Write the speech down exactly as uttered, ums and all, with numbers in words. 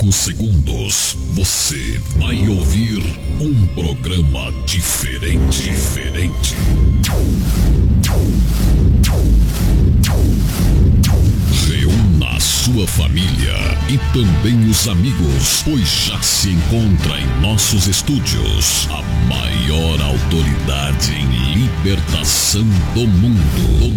poucos segundos, você vai ouvir um programa diferente, diferente. Reúna a sua família e também os amigos, pois já se encontra em nossos estúdios a maior autoridade em libertação do mundo.